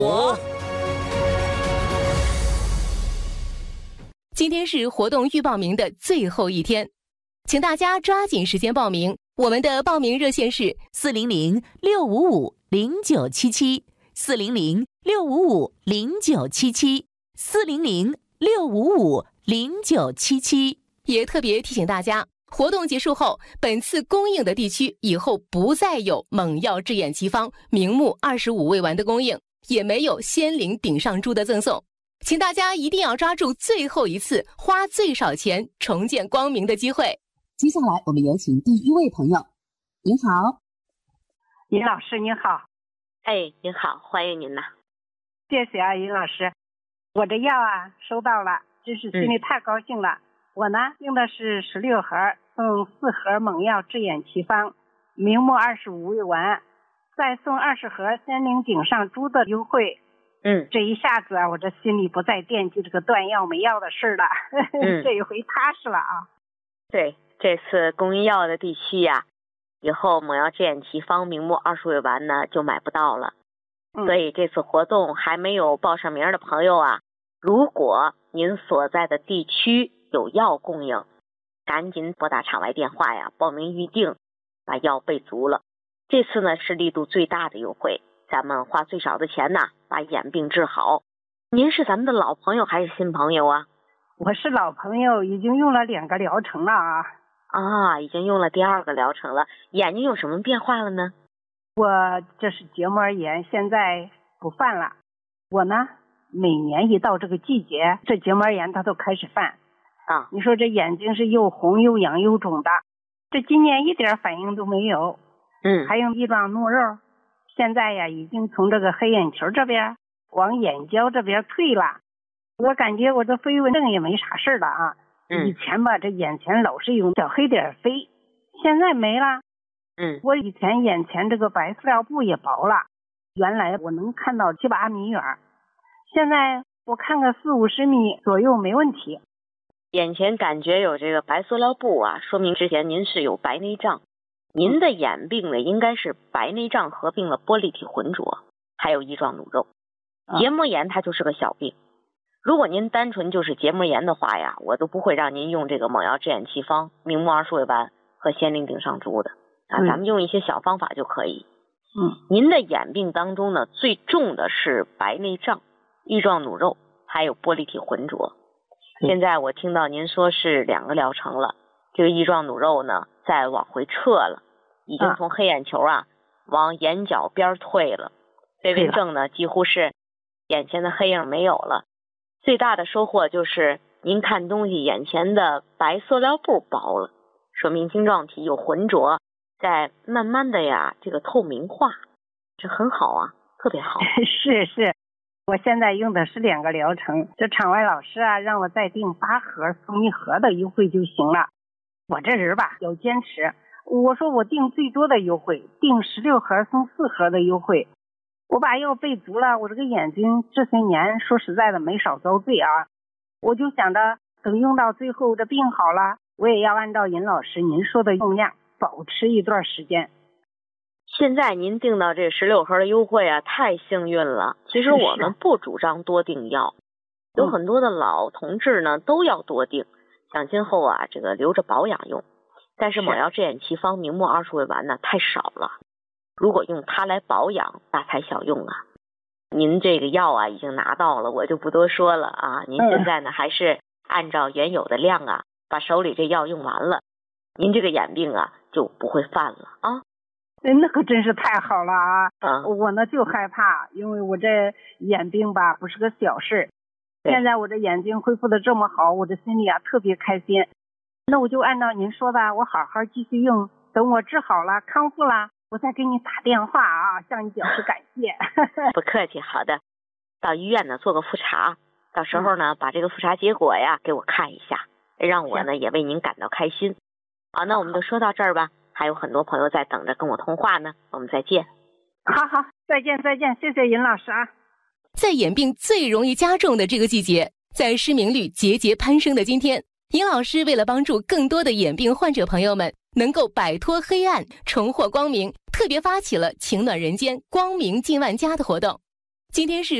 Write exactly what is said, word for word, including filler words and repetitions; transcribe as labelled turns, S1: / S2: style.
S1: 我。
S2: 今天是活动预报名的最后一天，请大家抓紧时间报名。我们的报名热线是
S3: 四零零六五五零九七七，四零零六五五零九七七，四零零六五五零九七七。
S2: 也特别提醒大家，活动结束后，本次供应的地区以后不再有猛药制眼奇方明目二十五味丸的供应，也没有仙灵顶上珠的赠送。请大家一定要抓住最后一次花最少钱重见光明的机会。
S4: 接下来我们有请第一位朋友。您好。
S5: 尹老师您好。
S6: 哎，您好，欢迎您呐。
S5: 谢谢啊，尹老师，我这药啊收到了，真是心里太高兴了。嗯、我呢用的是十六盒，送四盒猛药治眼奇方明目二十五味丸，再送二十盒仙灵顶上珠的优惠。
S6: 嗯，
S5: 这一下子啊，我这心里不再惦记这个断药没药的事了，嗯、这一回踏实了啊。
S6: 对，这次供应药的地区呀、啊，以后猛药治眼奇方明目二十味丸呢就买不到了。嗯、所以这次活动还没有报上名的朋友啊，如果您所在的地区有药供应，赶紧拨打场外电话呀，报名预定，把药备足了。这次呢是力度最大的优惠，咱们花最少的钱呢，把眼病治好。您是咱们的老朋友还是新朋友啊？
S5: 我是老朋友，已经用了两个疗程了啊。
S6: 啊，已经用了第二个疗程了。眼睛有什么变化了呢？
S5: 我这是结膜炎，现在不犯了。我呢，每年一到这个季节，这结膜炎它都开始犯。
S6: 啊，
S5: 你说这眼睛是又红又痒又肿的，这今年一点反应都没有。
S6: 嗯，
S5: 还有一状怒肉。现在呀，已经从这个黑眼球这边往眼角这边退了。我感觉我这飞蚊症也没啥事了啊。
S6: 嗯、
S5: 以前吧，这眼前老是有小黑点飞，现在没了。
S6: 嗯，
S5: 我以前眼前这个白塑料布也薄了，原来我能看到七八米远，现在我看个四五十米左右没问题。
S6: 眼前感觉有这个白塑料布啊，说明之前您是有白内障。您的眼病呢，应该是白内障合并了玻璃体浑浊，还有翼状弩肉。结膜炎它就是个小病，如果您单纯就是结膜炎的话呀，我都不会让您用这个猛药治眼奇方明目二十味丸和仙灵顶上珠的啊，咱们用一些小方法就可以。
S5: 嗯，
S6: 您的眼病当中呢，最重的是白内障、翼状弩肉，还有玻璃体浑浊。现在我听到您说是两个疗程了，这个翼状弩肉呢，再往回撤了，已经从黑眼球啊往眼角边退了。飞蚊症呢，几乎是眼前的黑影没有了。最大的收获就是您看东西眼前的白塑料布薄了，说明晶状体有浑浊，在慢慢的呀这个透明化，这很好啊，特别好。
S5: 是是，我现在用的是两个疗程，这场外老师啊让我再订八盒送一盒的优惠就行了。我这人吧要坚持，我说我订最多的优惠，订十六盒送四盒的优惠。我把药备足了，我这个眼睛这些年说实在的没少遭罪啊。我就想着等用到最后这病好了，我也要按照尹老师您说的用量保持一段时间。
S6: 现在您订到这十六盒的优惠啊，太幸运了。其实我们不主张多订药，有很多的老同志呢都要多订，想今后啊这个留着保养用。但是猛药治眼奇方明目二十味丸呢太少了，如果用它来保养，大材小用啊。您这个药啊已经拿到了，我就不多说了啊。您现在呢还是按照原有的量啊，把手里这药用完了，您这个眼病啊就不会犯了啊。
S5: 那可真是太好了啊！
S6: 嗯、
S5: 我呢就害怕，因为我这眼病吧不是个小事。现在我这眼睛恢复的这么好，我这心里啊特别开心。那我就按照您说的，我好好继续用，等我治好了康复了，我再给你打电话啊，向你表示感谢。
S6: 不客气，好的。到医院呢做个复查，到时候呢、嗯、把这个复查结果呀给我看一下，让我呢也为您感到开心。好，那我们就说到这儿吧，还有很多朋友在等着跟我通话呢，我们再见。
S5: 好好，再见再见，谢谢尹老师啊。
S2: 在眼病最容易加重的这个季节，在失明率节节攀升的今天，尹老师为了帮助更多的眼病患者朋友们能够摆脱黑暗，重获光明，特别发起了情暖人间光明近万家的活动。 今天是